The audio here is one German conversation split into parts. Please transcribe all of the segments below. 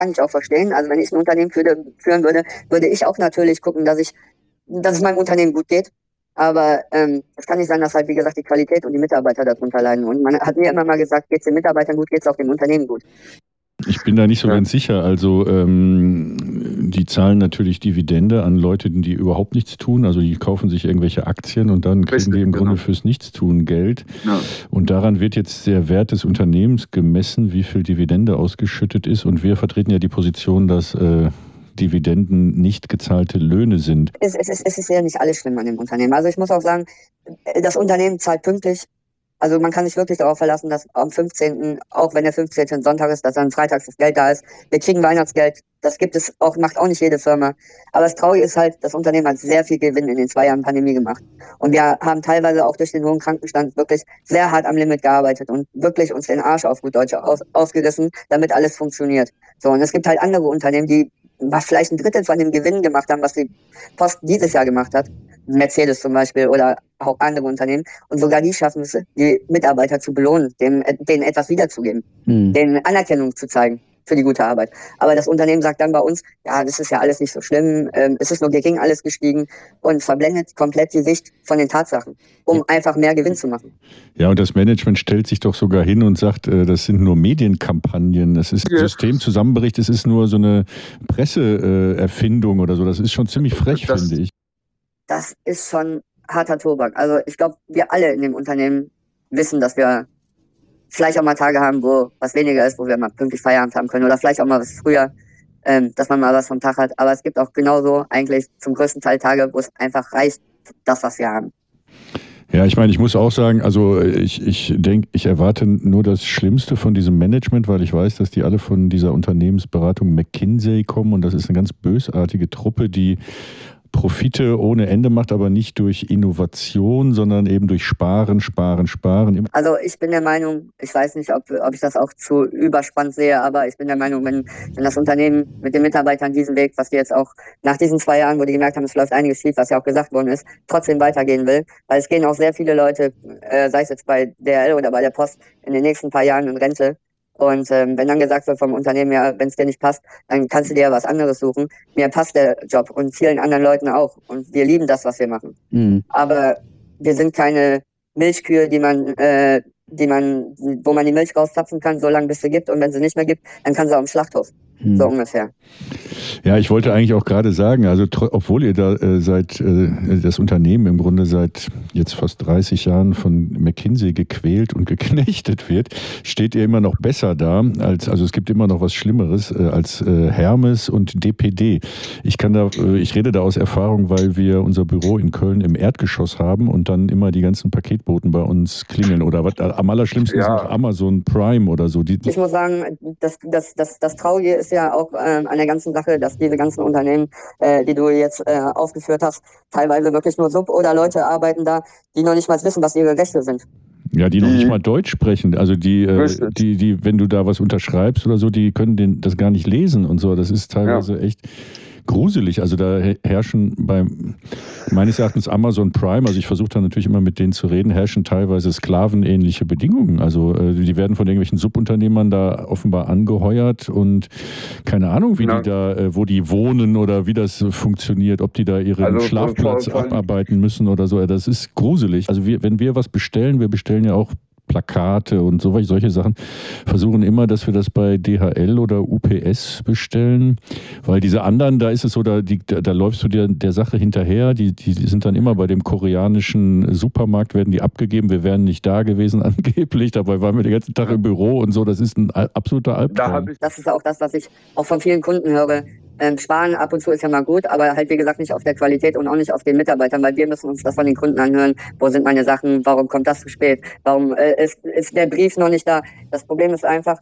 kann ich auch verstehen. Also wenn ich ein Unternehmen führen würde, würde ich auch natürlich gucken, dass es meinem Unternehmen gut geht. Aber es kann nicht sein, dass halt, wie gesagt, die Qualität und die Mitarbeiter darunter leiden. Und man hat mir immer mal gesagt, geht es den Mitarbeitern gut, geht es auch dem Unternehmen gut. Ich bin da nicht so ganz sicher. Also die zahlen natürlich Dividende an Leute, die überhaupt nichts tun. Also die kaufen sich irgendwelche Aktien und dann kriegen die im Grunde fürs Nichtstun Geld. Ja. Und daran wird jetzt der Wert des Unternehmens gemessen, wie viel Dividende ausgeschüttet ist. Und wir vertreten ja die Position, dass Dividenden nicht gezahlte Löhne sind. Es ist ja nicht alles schlimm an dem Unternehmen. Also ich muss auch sagen, das Unternehmen zahlt pünktlich. Also man kann sich wirklich darauf verlassen, dass am 15., auch wenn der 15. ein Sonntag ist, dass dann freitags das Geld da ist. Wir kriegen Weihnachtsgeld, das gibt es auch, macht auch nicht jede Firma. Aber das Traurige ist halt, das Unternehmen hat sehr viel Gewinn in den 2 Jahren Pandemie gemacht. Und wir haben teilweise auch durch den hohen Krankenstand wirklich sehr hart am Limit gearbeitet und wirklich uns den Arsch auf gut Deutsch ausgerissen, damit alles funktioniert. So, und es gibt halt andere Unternehmen, die vielleicht ein Drittel von dem Gewinn gemacht haben, was die Post dieses Jahr gemacht hat. Mercedes zum Beispiel oder auch andere Unternehmen. Und sogar die schaffen es, die Mitarbeiter zu belohnen, denen etwas wiederzugeben, denen Anerkennung zu zeigen für die gute Arbeit. Aber das Unternehmen sagt dann bei uns, ja, das ist ja alles nicht so schlimm, es ist nur gering alles gestiegen und verblendet komplett die Sicht von den Tatsachen, um einfach mehr Gewinn zu machen. Ja, und das Management stellt sich doch sogar hin und sagt, das sind nur Medienkampagnen, das ist ein Systemzusammenbericht, das ist nur so eine Presseerfindung oder so. Das ist schon ziemlich frech, finde ich. Das ist schon harter Tobak. Also ich glaube, wir alle in dem Unternehmen wissen, dass wir vielleicht auch mal Tage haben, wo was weniger ist, wo wir mal pünktlich Feierabend haben können oder vielleicht auch mal was früher, dass man mal was vom Tag hat. Aber es gibt auch genauso eigentlich zum größten Teil Tage, wo es einfach reicht, das, was wir haben. Ja, ich meine, ich muss auch sagen, also ich denke, ich erwarte nur das Schlimmste von diesem Management, weil ich weiß, dass die alle von dieser Unternehmensberatung McKinsey kommen und das ist eine ganz bösartige Truppe, die Profite ohne Ende macht, aber nicht durch Innovation, sondern eben durch Sparen. Also ich bin der Meinung, ich weiß nicht, ob ich das auch zu überspannt sehe, aber ich bin der Meinung, wenn das Unternehmen mit den Mitarbeitern diesen Weg, was die jetzt auch nach diesen 2 Jahren, wo die gemerkt haben, es läuft einiges schief, was ja auch gesagt worden ist, trotzdem weitergehen will, weil es gehen auch sehr viele Leute, sei es jetzt bei DHL oder bei der Post, in den nächsten paar Jahren in Rente. Und wenn dann gesagt wird vom Unternehmen, ja, wenn es dir nicht passt, dann kannst du dir ja was anderes suchen. Mir passt der Job und vielen anderen Leuten auch. Und wir lieben das, was wir machen. Aber wir sind keine Milchkühe, wo man die Milch rauszapfen kann, so lange bis sie gibt. Und wenn sie nicht mehr gibt, dann kann sie auch im Schlachthof. So ungefähr. Ja, ich wollte eigentlich auch gerade sagen, also obwohl ihr da das Unternehmen im Grunde seit jetzt fast 30 Jahren von McKinsey gequält und geknechtet wird, steht ihr immer noch besser da, also es gibt immer noch was Schlimmeres als Hermes und DPD. Ich rede da aus Erfahrung, weil wir unser Büro in Köln im Erdgeschoss haben und dann immer die ganzen Paketboten bei uns klingeln oder was am allerschlimmsten ist noch Amazon Prime oder so. Ich muss sagen, das Traurige ist ja auch an der ganzen Sache, dass diese ganzen Unternehmen, die du jetzt aufgeführt hast, teilweise wirklich nur oder Leute arbeiten da, die noch nicht mal wissen, was ihre Rechte sind. Ja, die noch nicht mal Deutsch sprechen. Also die, wenn du da was unterschreibst oder so, die können das gar nicht lesen und so. Das ist teilweise echt gruselig. Also da herrschen meines Erachtens Amazon Prime, also ich versuche da natürlich immer mit denen zu reden, herrschen teilweise sklavenähnliche Bedingungen. Also die werden von irgendwelchen Subunternehmern da offenbar angeheuert und keine Ahnung, wie die da, wo die wohnen oder wie das funktioniert, ob die da ihren Schlafplatz abarbeiten müssen oder so. Das ist gruselig. Also wenn wir was bestellen, wir bestellen ja auch Plakate und solche Sachen, versuchen immer, dass wir das bei DHL oder UPS bestellen, weil diese anderen, da ist es so, da läufst du der Sache hinterher, die sind dann immer bei dem koreanischen Supermarkt, werden die abgegeben, wir wären nicht da gewesen angeblich, dabei waren wir den ganzen Tag im Büro und so, das ist ein absoluter Albtraum. Das ist auch das, was ich auch von vielen Kunden höre. Sparen ab und zu ist ja mal gut, aber halt wie gesagt nicht auf der Qualität und auch nicht auf den Mitarbeitern, weil wir müssen uns das von den Kunden anhören. Wo sind meine Sachen? Warum kommt das zu spät? Warum ist der Brief noch nicht da? Das Problem ist einfach,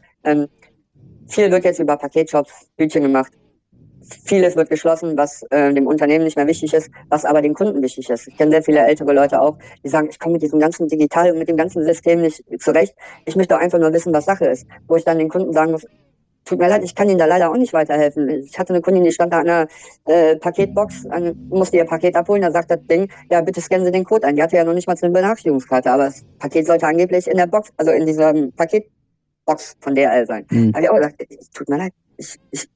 viel wird jetzt über Paketshops, Bütchen gemacht. Vieles wird geschlossen, was dem Unternehmen nicht mehr wichtig ist, was aber den Kunden wichtig ist. Ich kenne sehr viele ältere Leute auch, die sagen, ich komme mit diesem ganzen Digital und mit dem ganzen System nicht zurecht. Ich möchte auch einfach nur wissen, was Sache ist. Wo ich dann den Kunden sagen muss, tut mir leid, ich kann Ihnen da leider auch nicht weiterhelfen. Ich hatte eine Kundin, die stand da an einer Paketbox, musste ihr Paket abholen, da sagt das Ding, ja bitte scannen Sie den Code ein. Die hatte ja noch nicht mal eine Benachrichtigungskarte, aber das Paket sollte angeblich in der Box, also in dieser Paketbox von DHL sein. Da habe ich auch gesagt, tut mir leid,